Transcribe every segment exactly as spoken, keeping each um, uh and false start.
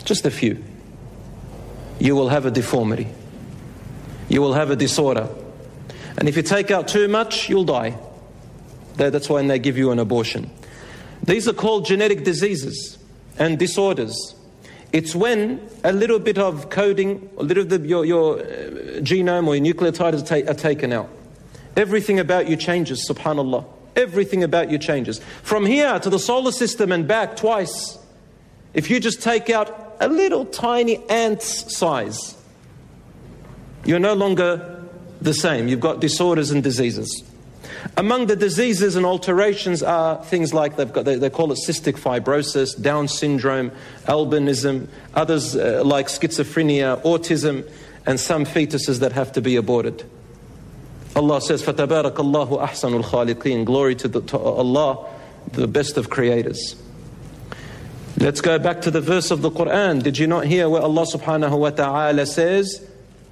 just a few, you will have a deformity. You will have a disorder. And if you take out too much, you'll die. That's when they give you an abortion. These are called genetic diseases and disorders. It's when a little bit of coding, a little bit of your, your uh, genome or your nucleotides are, ta- are taken out. Everything about you changes, subhanallah. Everything about you changes. From here to the solar system and back twice. If you just take out a little tiny ant's size, you're no longer the same. You've got disorders and diseases. Among the diseases and alterations are things like, they've got, they, they call it cystic fibrosis, Down syndrome, albinism, others uh, like schizophrenia, autism, and some fetuses that have to be aborted. Allah says, فَتَبَارَكَ اللَّهُ أَحْسَنُ الْخَالِقِينَ. Glory to, the, to Allah, the best of creators. Let's go back to the verse of the Quran. Did you not hear where Allah subhanahu wa ta'ala says,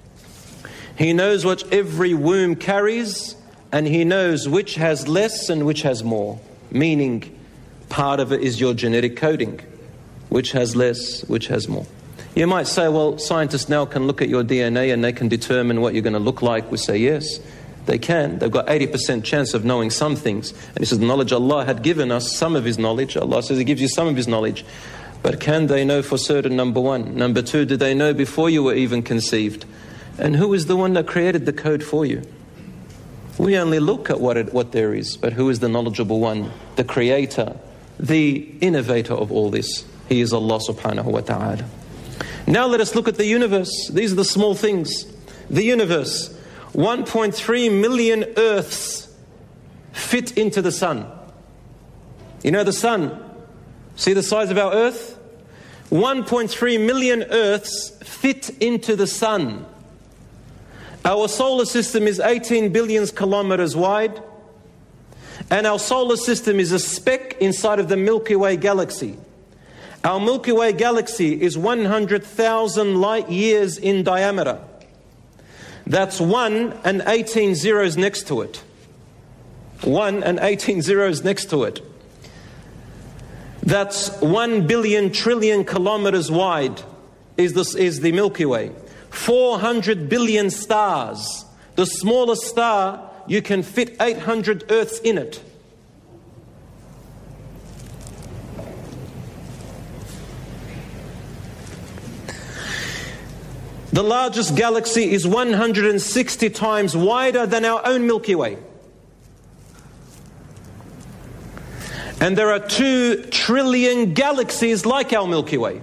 He knows what every womb carries, and He knows which has less and which has more. Meaning, part of it is your genetic coding. Which has less, which has more. You might say, well, scientists now can look at your D N A and they can determine what you're going to look like. We say, yes, they can. They've got eighty percent chance of knowing some things. And this is the knowledge Allah had given us, some of His knowledge. Allah says He gives you some of His knowledge. But can they know for certain, number one? Number two, did they know before you were even conceived? And who is the one that created the code for you? We only look at what it, what there is, but who is the knowledgeable one, the creator, the innovator of all this? He is Allah subhanahu wa ta'ala. Now let us look at the universe. These are the small things. The universe, one point three million Earths fit into the sun. You know the sun, see the size of our Earth? one point three million Earths fit into the sun. Our solar system is eighteen billion kilometers wide, and our solar system is a speck inside of the Milky Way galaxy. Our Milky Way galaxy is one hundred thousand light years in diameter. That's one and eighteen zeros next to it. One and eighteen zeros next to it. That's one billion trillion kilometers wide is, this, is the Milky Way. four hundred billion stars. The smallest star, you can fit eight hundred Earths in it. The largest galaxy is one hundred sixty times wider than our own Milky Way. And there are two trillion galaxies like our Milky Way.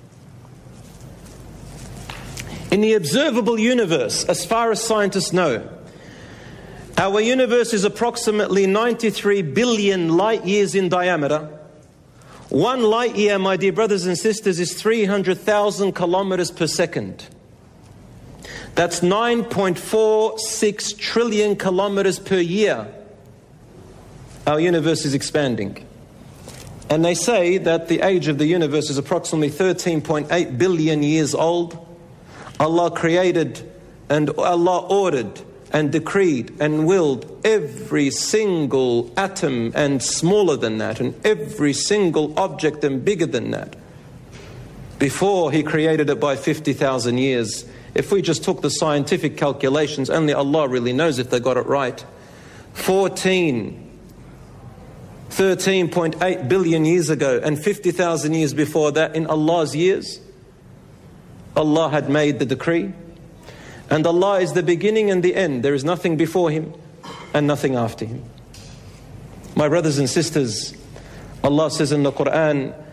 In the observable universe, as far as scientists know, our universe is approximately ninety-three billion light years in diameter. One light year, my dear brothers and sisters, is three hundred thousand kilometers per second. That's nine point four six trillion kilometers per year. Our universe is expanding. And they say that the age of the universe is approximately thirteen point eight billion years old. Allah created and Allah ordered and decreed and willed every single atom and smaller than that, and every single object and bigger than that, before He created it by fifty thousand years. If we just took the scientific calculations, only Allah really knows if they got it right. fourteen, thirteen point eight billion years ago and fifty thousand years before that, in Allah's years, Allah had made the decree. And Allah is the beginning and the end. There is nothing before Him and nothing after Him. My brothers and sisters, Allah says in the Quran,